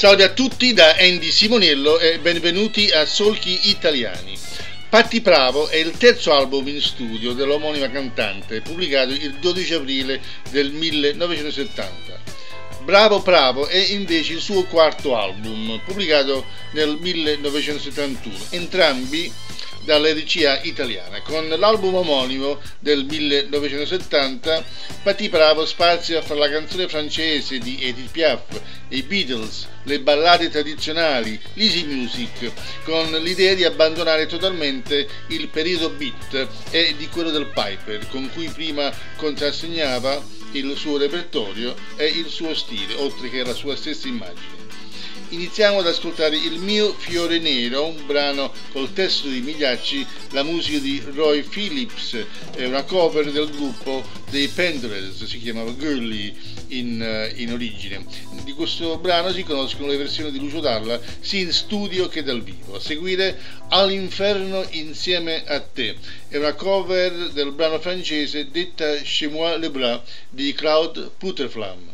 Ciao a tutti da Andy Simoniello e benvenuti a Solchi Italiani. Patti Pravo è il terzo album in studio dell'omonima cantante, pubblicato il 12 aprile del 1970. Bravo Pravo è invece il suo quarto album, pubblicato nel 1971, entrambi dalla regia italiana. Con l'album omonimo del 1970, Patti Pravo spazia fra la canzone francese di Edith Piaf, i Beatles, le ballate tradizionali, l'easy music, con l'idea di abbandonare totalmente il periodo beat e di quello del piper, con cui prima contrassegnava il suo repertorio e il suo stile, oltre che la sua stessa immagine. Iniziamo ad ascoltare Il mio fiore nero, un brano col testo di Migliacci, la musica di Roy Phillips, è una cover del gruppo dei Pendlers, si chiamava Girly in origine. Di questo brano si conoscono le versioni di Lucio Dalla sia in studio che dal vivo. A seguire All'inferno insieme a te, è una cover del brano francese detta Chez moi le bras di Claude Puterflam.